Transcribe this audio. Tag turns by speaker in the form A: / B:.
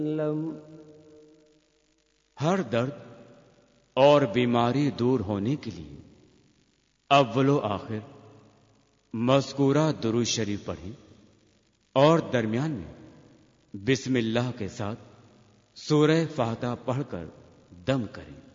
A: हर दर्द और बीमारी दूर होने के लिए अव्वलो आखिर मज़कूरा दुरूद शरीफ पढ़ें और दरमियान में बिस्मिल्लाह के साथ सूरह फातिहा पढ़कर दम करें।